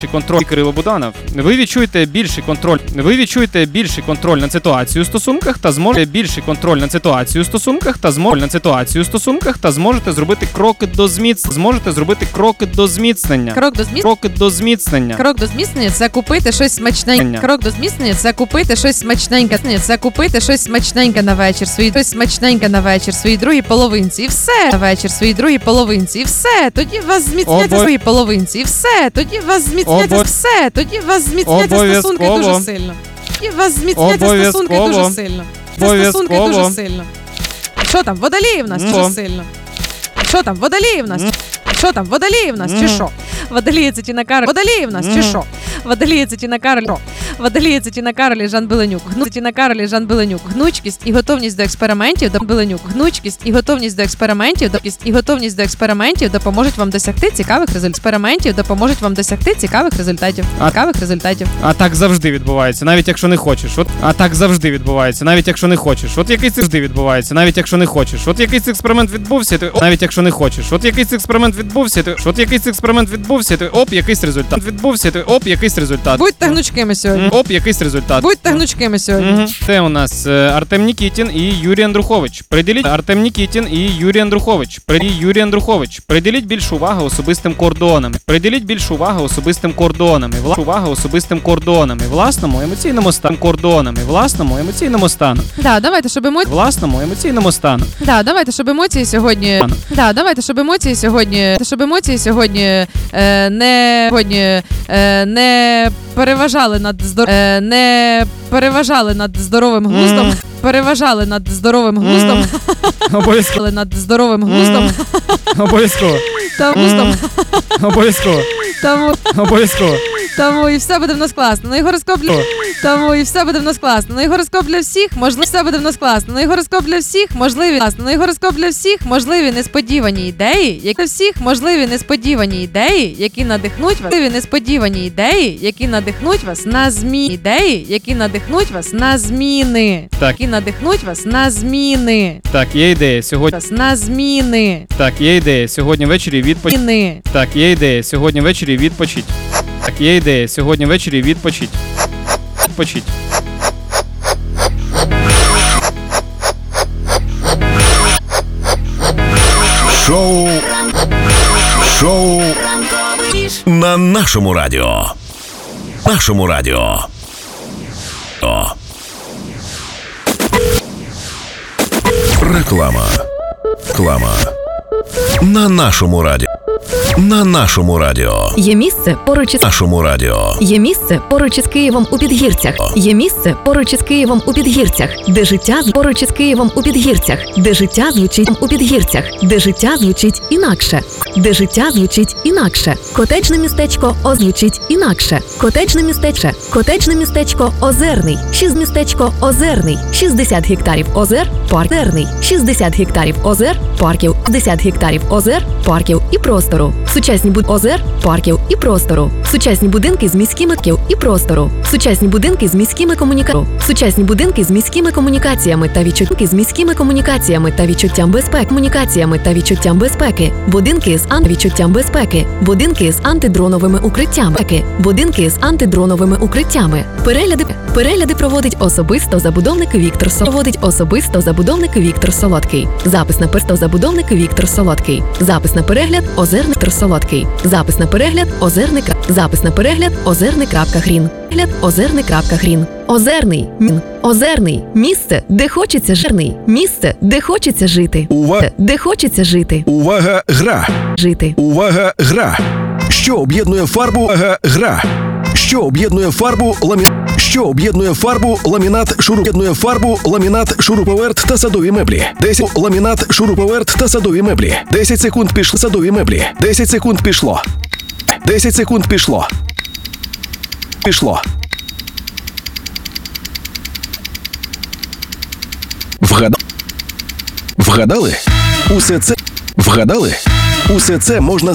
Контроль Кирило Буданов. Ви відчуєте більший контроль. Ви відчуєте більший контроль над ситуацією в стосунках та зможете більший контроль над ситуацією в стосунках та зможете зробити кроки до зміцнення. Зможете зробити кроки до зміцнення. Крок до зміцнення. Крок до зміцнення – це купити щось смачненьке. Крок до зміцнення – це купити щось смачненьке. Це купити щось смачненьке на вечір. Щось смачненьке на вечір своїй другій половинці. І все. На вечір своїй другій половинці. І все. Тоді вас зміцняться своїй половинці. І все. Тоді вас зміцняться все. Тоді вас зміцняться стосунки дуже сильно. Тоді вас зміцняться стосунки дуже сильно. Стосунки дуже сильно. Що там, водолії в нас? Дуже сильно. Що там, водолії в нас? Що там, водолії в нас? Чи що? Водолії це Тіна Кароль. Водолії в нас? Чи що? Водолії це Тіна Кароль. Водолії це Тіна Кароль і Жан Беленюк. Тіна Кароль і Жан Беленюк. Гнучкість і готовність до експериментів. Беленюк. Гнучкість і готовність до експериментів. Готовність до експериментів допоможуть вам досягти цікавих результатів. А так завжди відбувається, навіть якщо не хочеш. А так завжди відбувається, навіть якщо не хочеш. От якийсь завжди відбувається, навіть якщо не хочеш. От якийсь експеримент відбувся, то навіть якщо не хочеш. От якийсь експеримент відбувся, то оп, якийсь результат. Якийсь результат. Будьте гнучкими сьогодні. Якийсь результат. Будьте гнучкими сьогодні. Це у нас Артем Нікітін і Юрій Андрухович. Артем Нікітін і Юрій Андрухович. Приділіть більшу увагу особистим кордонам. Власному емоційному стану. Давайте, щоб емоції сьогодні не переважали над здоровим глуздом. Обов'язково. Тому і все буде в нас класно. На гороскоп для всіх можливі несподівані ідеї, які надихнуть вас на зміни. Так, є ідея сьогодні ввечері відпочить. Шоу на нашому радіо. Реклама. На нашому радіо. Є місце поруч із Нашому радіо. Є місце поруч із Києвом у Підгірцях. Де життя звучить інакше. Котеджне містечко озвучить інакше. Котеджне містечко Озерний. 60 гектарів озер, парків і простору. Сучасні будинки з міськими комунікаціями та відчуттям безпеки. Будинки з антидроновими укриттями. Перегляди проводить особисто забудовник Віктор Солодкий. Запис на перегляд озерник.грін. Озерний. Місце, де хочеться жити. Увага, гра. Що об'єднує фарбу, ламінат, шуруповерт та садові меблі. 10 секунд пішло. Садові меблі. 10 секунд пішло. Вгадали? Усе це можна